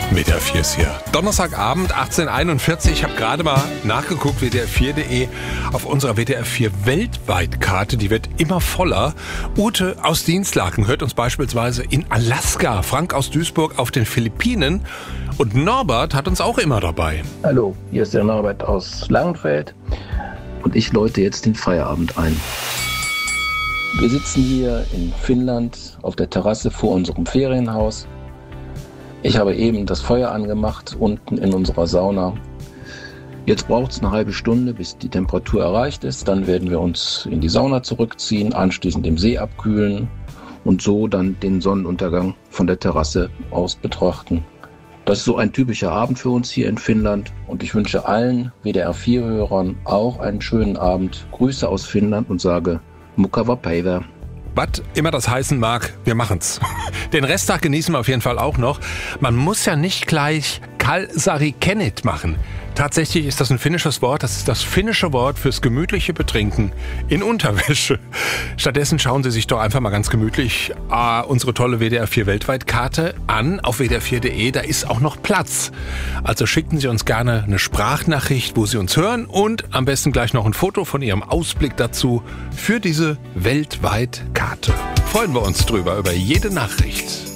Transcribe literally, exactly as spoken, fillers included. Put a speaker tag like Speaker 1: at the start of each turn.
Speaker 1: W D R vier ist hier. Donnerstagabend, achtzehn Uhr einundvierzig. Ich habe gerade mal nachgeguckt, W D R vier punkt de, auf unserer W D R vier Weltweit-Karte. Die wird immer voller. Ute aus Dienstlaken hört uns beispielsweise in Alaska, Frank aus Duisburg auf den Philippinen und Norbert hat uns auch immer dabei.
Speaker 2: Hallo, hier ist der Norbert aus Langenfeld und ich läute jetzt den Feierabend ein. Wir sitzen hier in Finnland auf der Terrasse vor unserem Ferienhaus. Ich habe eben das Feuer angemacht unten in unserer Sauna. Jetzt braucht es eine halbe Stunde, bis die Temperatur erreicht ist. Dann werden wir uns in die Sauna zurückziehen, anschließend im See abkühlen und so dann den Sonnenuntergang von der Terrasse aus betrachten. Das ist so ein typischer Abend für uns hier in Finnland und ich wünsche allen W D R vier Hörern auch einen schönen Abend. Grüße aus Finnland und sage Mukava Päivä.
Speaker 1: Was immer das heißen mag, wir machen's. Den Resttag genießen wir auf jeden Fall auch noch. Man muss ja nicht gleich Kalsari Kennit machen. Tatsächlich ist das ein finnisches Wort. Das ist das finnische Wort fürs gemütliche Betrinken in Unterwäsche. Stattdessen schauen Sie sich doch einfach mal ganz gemütlich äh, unsere tolle W D R vier Weltweit-Karte an auf W D R vier punkt de. Da ist auch noch Platz. Also schicken Sie uns gerne eine Sprachnachricht, wo Sie uns hören und am besten gleich noch ein Foto von Ihrem Ausblick dazu für diese Weltweit-Karte. Freuen wir uns drüber, über jede Nachricht.